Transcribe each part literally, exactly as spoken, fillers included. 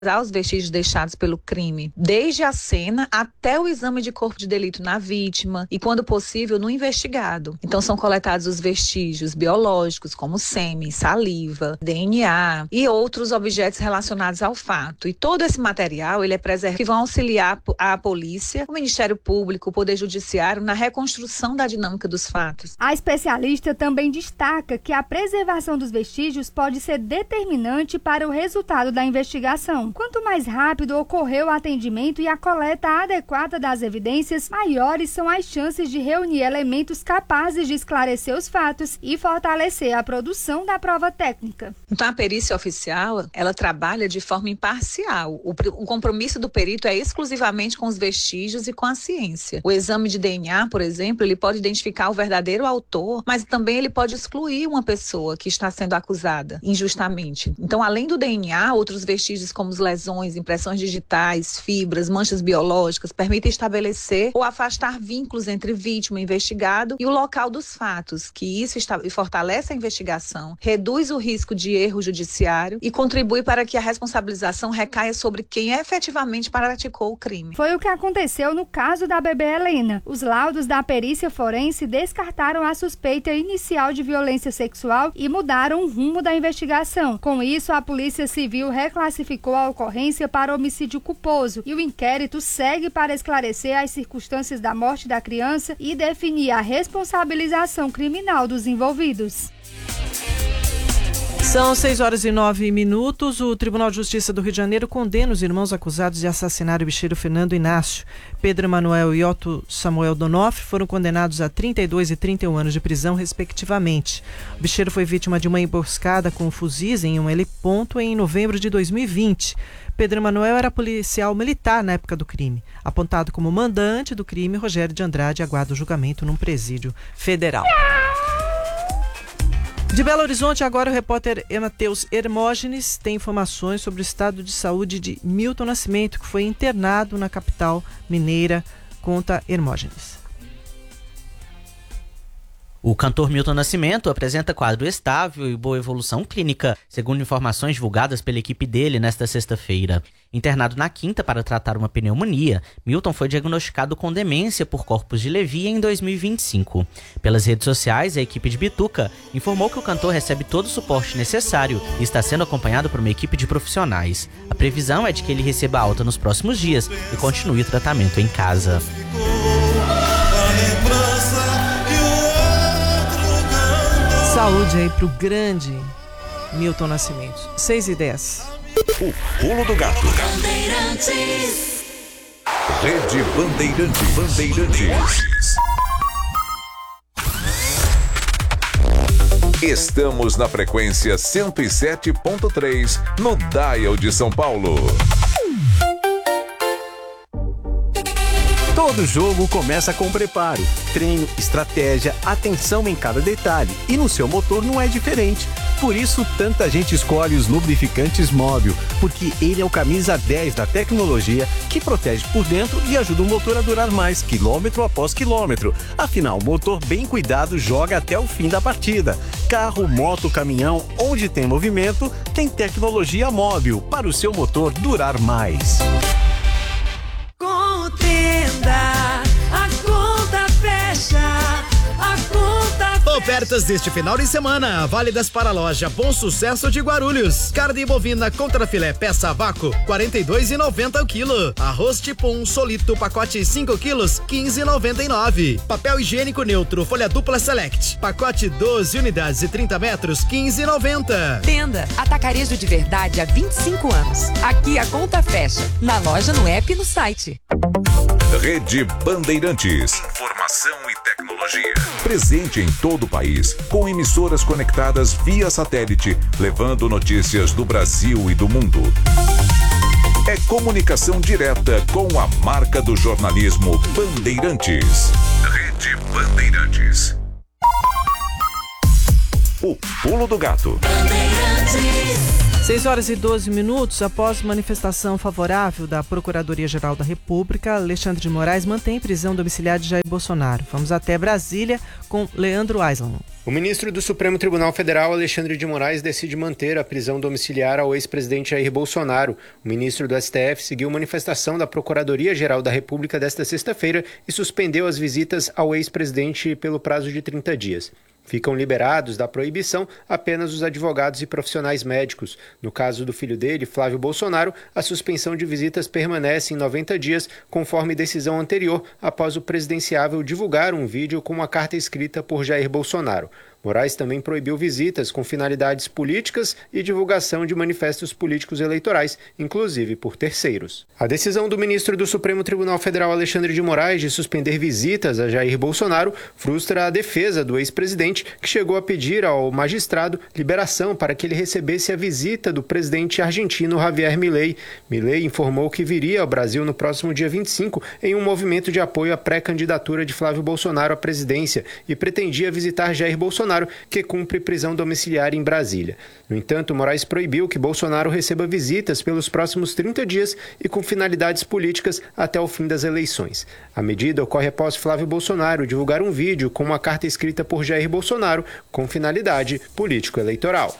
os vestígios deixados pelo crime, desde a cena até o exame de corpo de delito na vítima e, quando possível, no investigado. Então, são coletados os vestígios biológicos, como sêmen, saliva, D N A e outros objetos relacionados ao fato. E todo esse material, ele é preservado, que vão auxiliar a polícia, o Ministério Público, o Poder Judiciário na reconstrução da dinâmica dos fatos. A especialista também destaca que a preservação dos vestígios pode ser determinante para o resultado da investigação. Quanto mais rápido ocorreu o atendimento e a coleta adequada das evidências, maiores são as chances de reunir elementos capazes de esclarecer os fatos e fortalecer a produção da prova técnica. Então, a perícia oficial, ela trabalha de forma imparcial. O, o compromisso do perito é exclusivamente com os vestígios e com a ciência. O exame de D N A, por exemplo, ele pode identificar o verdadeiro autor, mas também ele pode excluir uma pessoa que está sendo acusada injustamente. Então, além do D N A, outros vestígios como lesões, impressões digitais, fibras, manchas biológicas, permitem estabelecer ou afastar vínculos entre vítima e investigado e o local dos fatos, que isso está, fortalece a investigação, reduz o risco de erro judiciário e contribui para que a responsabilização recaia sobre quem efetivamente praticou o crime. Foi o que aconteceu no caso da bebê Helena. Os laudos da perícia forense descartaram a suspeita inicial de violência sexual e mudaram o rumo da investigação. Com isso, a Polícia Civil reclassificou a ocorrência para homicídio culposo e o inquérito segue para esclarecer as circunstâncias da morte da criança e definir a responsabilização criminal dos envolvidos. São seis horas e nove minutos. O Tribunal de Justiça do Rio de Janeiro condena os irmãos acusados de assassinar o bicheiro Fernando Inácio. Pedro Emanuel e Otto Samuel Donofre foram condenados a trinta e dois e trinta e um anos de prisão, respectivamente. O bicheiro foi vítima de uma emboscada com fuzis em um heliponto em novembro de dois mil e vinte. Pedro Emanuel era policial militar na época do crime. Apontado como mandante do crime, Rogério de Andrade aguarda o julgamento num presídio federal. De Belo Horizonte, agora o repórter Matheus Hermógenes tem informações sobre o estado de saúde de Milton Nascimento, que foi internado na capital mineira. Conta Hermógenes. O cantor Milton Nascimento apresenta quadro estável e boa evolução clínica, segundo informações divulgadas pela equipe dele nesta sexta-feira. Internado na quinta para tratar uma pneumonia, Milton foi diagnosticado com demência por corpus de Levy em dois mil e vinte e cinco. Pelas redes sociais, a equipe de Bituca informou que o cantor recebe todo o suporte necessário e está sendo acompanhado por uma equipe de profissionais. A previsão é de que ele receba alta nos próximos dias e continue o tratamento em casa. Saúde aí pro grande Milton Nascimento. seis e dez. O pulo do gato. Rede Bandeirante. Bandeirantes. Estamos na frequência cento e sete ponto três no Dial de São Paulo. Todo jogo começa com preparo, treino, estratégia, atenção em cada detalhe. E no seu motor não é diferente. Por isso, tanta gente escolhe os lubrificantes Móbil, porque ele é o camisa dez da tecnologia que protege por dentro e ajuda o motor a durar mais, quilômetro após quilômetro. Afinal, o motor bem cuidado joga até o fim da partida. Carro, moto, caminhão, onde tem movimento, tem tecnologia Móbil para o seu motor durar mais. A conta fecha, a conta Ofertas deste final de semana, válidas para a loja Bom Sucesso de Guarulhos. Carne bovina contra filé peça a vácuo, quarenta e dois reais e noventa centavos o quilo. Arroz Tipum Solito, pacote cinco quilos, quinze reais e noventa e nove centavos. Papel higiênico neutro, folha dupla Select, pacote doze unidades e trinta metros, quinze reais e noventa centavos. Tenda Atacarejo de Verdade há vinte e cinco anos. Aqui a conta fecha, na loja, no app e no site. Rede Bandeirantes. Informação e tecnologia. Presente em todo o país, com emissoras conectadas via satélite, levando notícias do Brasil e do mundo. É comunicação direta com a marca do jornalismo Bandeirantes. Rede Bandeirantes. O pulo do gato. seis horas e doze minutos. Após manifestação favorável da Procuradoria-Geral da República, Alexandre de Moraes mantém prisão domiciliar de Jair Bolsonaro. Vamos até Brasília com Leandro Aislan. O ministro do Supremo Tribunal Federal, Alexandre de Moraes, decide manter a prisão domiciliar ao ex-presidente Jair Bolsonaro. O ministro do S T F seguiu manifestação da Procuradoria-Geral da República desta sexta-feira e suspendeu as visitas ao ex-presidente pelo prazo de trinta dias. Ficam liberados da proibição apenas os advogados e profissionais médicos. No caso do filho dele, Flávio Bolsonaro, a suspensão de visitas permanece em noventa dias, conforme decisão anterior, após o presidenciável divulgar um vídeo com uma carta escrita por Jair Bolsonaro. Moraes também proibiu visitas com finalidades políticas e divulgação de manifestos políticos eleitorais, inclusive por terceiros. A decisão do ministro do Supremo Tribunal Federal, Alexandre de Moraes, de suspender visitas a Jair Bolsonaro frustra a defesa do ex-presidente, que chegou a pedir ao magistrado liberação para que ele recebesse a visita do presidente argentino Javier Milei. Milei informou que viria ao Brasil no próximo dia vinte e cinco em um movimento de apoio à pré-candidatura de Flávio Bolsonaro à presidência e pretendia visitar Jair Bolsonaro, que cumpre prisão domiciliar em Brasília. No entanto, Moraes proibiu que Bolsonaro receba visitas pelos próximos trinta dias e com finalidades políticas até o fim das eleições. A medida ocorre após Flávio Bolsonaro divulgar um vídeo com uma carta escrita por Jair Bolsonaro com finalidade político-eleitoral.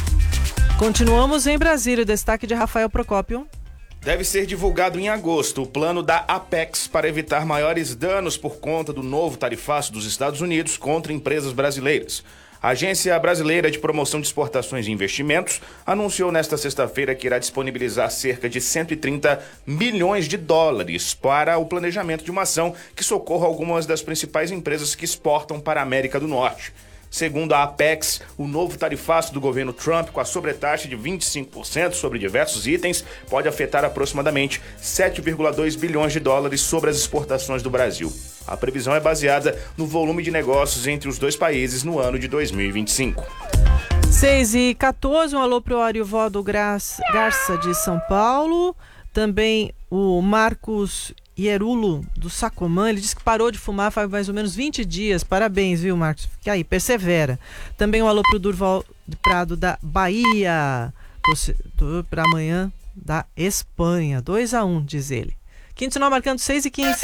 Continuamos em Brasília. O destaque de Rafael Procópio. Deve ser divulgado em agosto o plano da Apex para evitar maiores danos por conta do novo tarifaço dos Estados Unidos contra empresas brasileiras. A Agência Brasileira de Promoção de Exportações e Investimentos anunciou nesta sexta-feira que irá disponibilizar cerca de cento e trinta milhões de dólares para o planejamento de uma ação que socorra algumas das principais empresas que exportam para a América do Norte. Segundo a Apex, o novo tarifaço do governo Trump, com a sobretaxa de vinte e cinco por cento sobre diversos itens, pode afetar aproximadamente sete vírgula dois bilhões de dólares sobre as exportações do Brasil. A previsão é baseada no volume de negócios entre os dois países no ano de dois mil e vinte e cinco. seis e quatorze, um alô para o Ariovaldo Garça de São Paulo. Também o Marcos Ierulo, do Sacomã, ele disse que parou de fumar faz mais ou menos vinte dias. Parabéns, viu, Marcos? Fica aí, persevera. Também um alô pro Durval de Prado da Bahia. Para amanhã da Espanha. dois a um, diz ele. Quinto sinal marcando seis e quinze.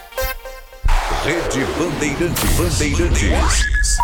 Rede Bandeirantes. Bandeirantes.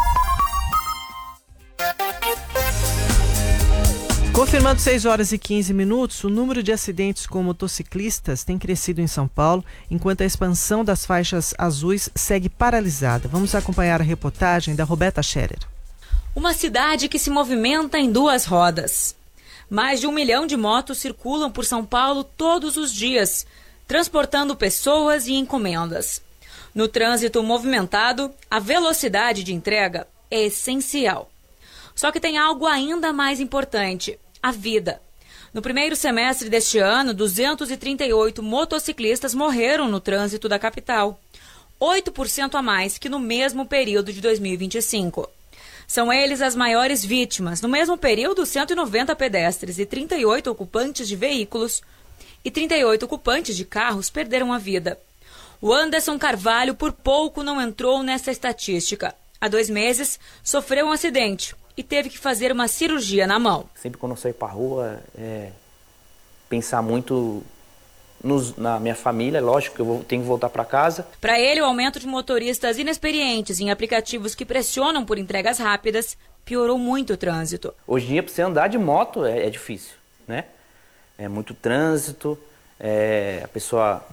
Confirmando seis horas e quinze minutos, o número de acidentes com motociclistas tem crescido em São Paulo, enquanto a expansão das faixas azuis segue paralisada. Vamos acompanhar a reportagem da Roberta Scherer. Uma cidade que se movimenta em duas rodas. Mais de um milhão de motos circulam por São Paulo todos os dias, transportando pessoas e encomendas. No trânsito movimentado, a velocidade de entrega é essencial. Só que tem algo ainda mais importante: a vida. No primeiro semestre deste ano, duzentos e trinta e oito motociclistas morreram no trânsito da capital, oito por cento a mais que no mesmo período de dois mil e vinte e cinco. São eles as maiores vítimas. No mesmo período, cento e noventa pedestres e trinta e oito ocupantes de veículos e trinta e oito ocupantes de carros perderam a vida. O Anderson Carvalho por pouco não entrou nessa estatística. Há dois meses, sofreu um acidente e teve que fazer uma cirurgia na mão. Sempre quando eu saio para a rua, é, pensar muito nos, na minha família, lógico que eu vou, tenho que voltar para casa. Para ele, o aumento de motoristas inexperientes em aplicativos que pressionam por entregas rápidas piorou muito o trânsito. Hoje em dia, para você andar de moto é, é difícil, né? É muito trânsito, é, a pessoa...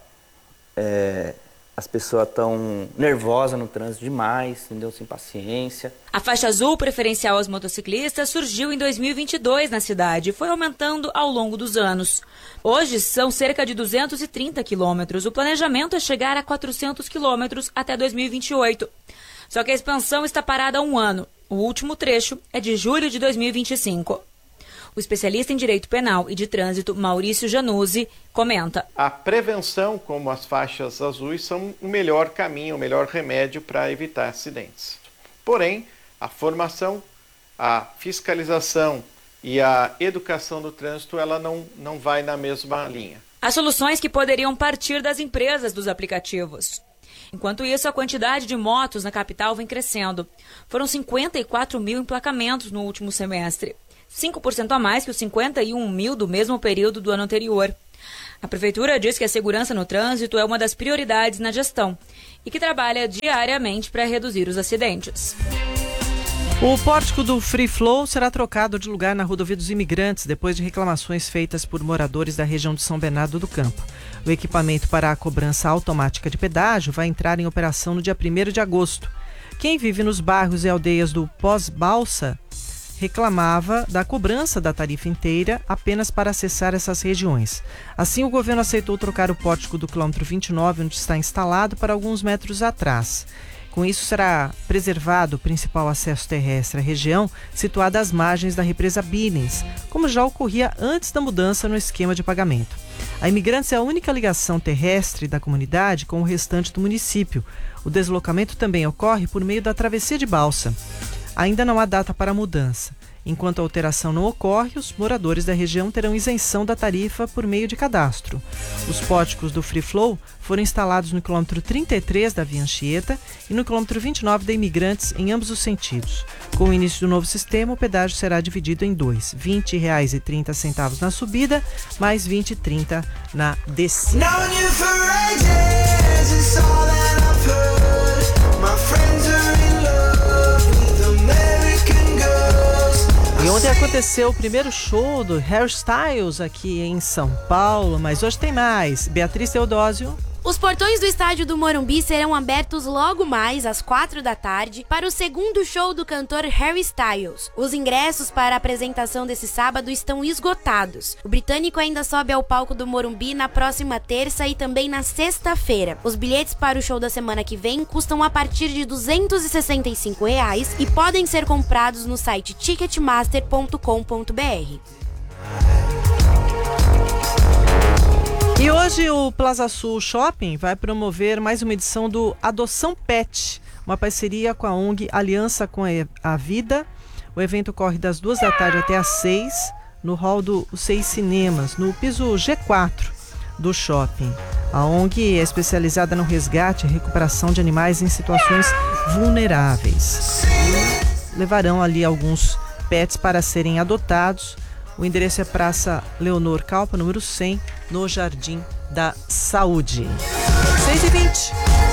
É, As pessoas estão nervosas no trânsito demais, entendeu? Sem paciência. A faixa azul preferencial aos motociclistas surgiu em dois mil e vinte e dois na cidade e foi aumentando ao longo dos anos. Hoje são cerca de duzentos e trinta quilômetros. O planejamento é chegar a quatrocentos quilômetros até dois mil e vinte e oito. Só que a expansão está parada há um ano. O último trecho é de julho de dois mil e vinte e cinco. O especialista em direito penal e de trânsito, Maurício Januzzi, comenta: a prevenção, como as faixas azuis, são o melhor caminho, o melhor remédio para evitar acidentes. Porém, a formação, a fiscalização e a educação do trânsito, ela não, não vai na mesma linha. Há soluções que poderiam partir das empresas dos aplicativos. Enquanto isso, a quantidade de motos na capital vem crescendo. Foram cinquenta e quatro mil emplacamentos no último semestre, cinco por cento a mais que os cinquenta e um mil do mesmo período do ano anterior. A Prefeitura diz que a segurança no trânsito é uma das prioridades na gestão e que trabalha diariamente para reduzir os acidentes. O pórtico do Free Flow será trocado de lugar na rodovia dos Imigrantes depois de reclamações feitas por moradores da região de São Bernardo do Campo. O equipamento para a cobrança automática de pedágio vai entrar em operação no dia primeiro de agosto. Quem vive nos bairros e aldeias do Pós-Balsa reclamava da cobrança da tarifa inteira apenas para acessar essas regiões. Assim, o governo aceitou trocar o pórtico do quilômetro vinte e nove, onde está instalado, para alguns metros atrás. Com isso, será preservado o principal acesso terrestre à região, situada às margens da represa Billings, como já ocorria antes da mudança no esquema de pagamento. A Imigrantes é a única ligação terrestre da comunidade com o restante do município. O deslocamento também ocorre por meio da travessia de balsa. Ainda não há data para a mudança. Enquanto a alteração não ocorre, os moradores da região terão isenção da tarifa por meio de cadastro. Os pórticos do Free Flow foram instalados no quilômetro trinta e três da Via Anchieta e no quilômetro vinte e nove da Imigrantes, em ambos os sentidos. Com o início do novo sistema, o pedágio será dividido em dois: vinte reais e trinta centavos na subida, mais vinte reais e trinta centavos na descida. E ontem aconteceu o primeiro show do Harry Styles aqui em São Paulo, mas hoje tem mais. Beatriz Teodósio. Os portões do estádio do Morumbi serão abertos logo mais às quatro da tarde para o segundo show do cantor Harry Styles. Os ingressos para a apresentação desse sábado estão esgotados. O britânico ainda sobe ao palco do Morumbi na próxima terça e também na sexta-feira. Os bilhetes para o show da semana que vem custam a partir de duzentos e sessenta e cinco reais e podem ser comprados no site ticketmaster ponto com ponto b r. E hoje o Plaza Sul Shopping vai promover mais uma edição do Adoção Pet, uma parceria com a O N G Aliança com a Vida. O evento corre das duas da tarde até às seis, no hall do Seis Cinemas, no piso G quatro do shopping. A O N G é especializada no resgate e recuperação de animais em situações vulneráveis. E levarão ali alguns pets para serem adotados. O endereço é Praça Leonor Calpa, número cem, no Jardim da Saúde. seis e vinte.